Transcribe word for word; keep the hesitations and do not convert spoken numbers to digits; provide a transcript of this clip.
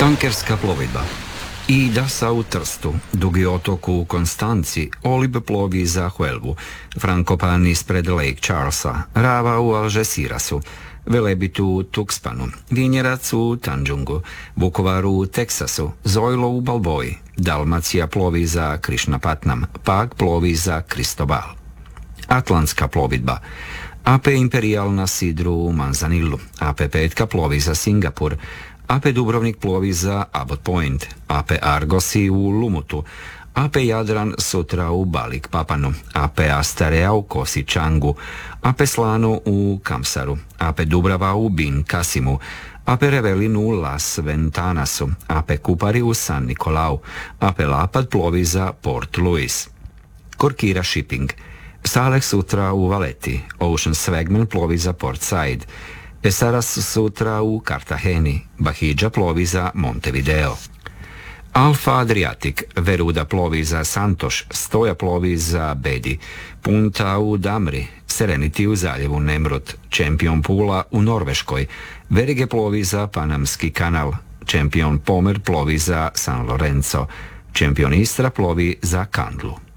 Tankerska plovidba. Ida sa u Trstu, Dugi otok u Konstanci, Olib plovi za Huelvu, Frankopan ispred Lake Charlesa, Rava u Algecirasu, Velebit u Tuxpanu, Vinjerac u Tanjungu, Vukovar u Teksasu, Zojlo u Balboji, Dalmacija plovi za Krišnapatnam, Pag plovi za Kristobal. Atlantska plovidba. A P Imperial na Sidru u Manzanilu, A P Petka plovi za Singapur, A P Dubrovnik plovi za Abbot Point, A P Argosi u Lumutu, A P Jadran sutra u Balik Papanu, A P Astarea u Kosi Čangu, A P Slano u Kamsaru, A P Dubrava u Bin Kasimu, A P Revelin u Las Ventanasu, A P Kupari u San Nikolau, A P Lapad plovi za Port Louis. Korkira Shipping. Salex sutra u Valeti, Ocean Swagman plovi za Port Said, Esaras sutra u Kartaheni, Bahidža plovi za Montevideo. Alfa Adriatic, Veruda plovi za Santoš, Stoja plovi za Bedi, Punta u Damri, Serenity u zaljevu Nemrut, Champion Pula u Norveškoj, Verige plovi za Panamski kanal, Champion Pomer plovi za San Lorenzo, Champion Istra plovi za Kandlu.